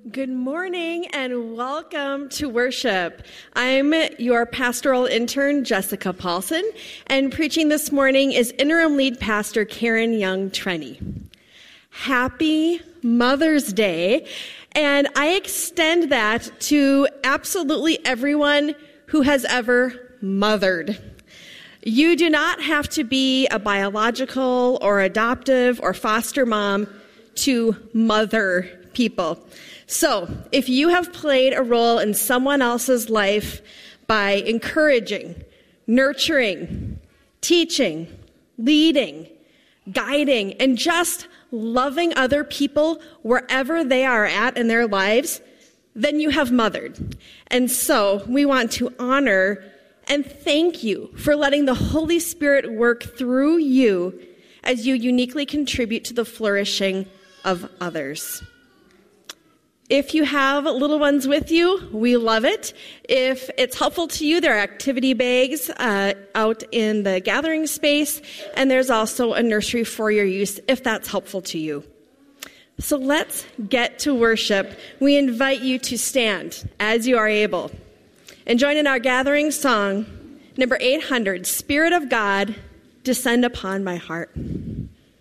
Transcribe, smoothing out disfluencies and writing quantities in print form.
Good morning and welcome to worship. I'm your pastoral intern, Jessica Paulson, and preaching this morning is interim lead pastor Karen Young-Trenny. Happy Mother's Day, and I extend that to absolutely everyone who has ever mothered. You do not have to be a biological or adoptive or foster mom to mother people. So, if you have played a role in someone else's life by encouraging, nurturing, teaching, leading, guiding, and just loving other people wherever they are at in their lives, then you have mothered. And so, we want to honor and thank you for letting the Holy Spirit work through you as you uniquely contribute to the flourishing of others. If you have little ones with you, we love it. If it's helpful to you, there are activity bags out in the gathering space, and there's also a nursery for your use if that's helpful to you. So let's get to worship. We invite you to stand as you are able and join in our gathering song, number 800, Spirit of God, Descend Upon My Heart.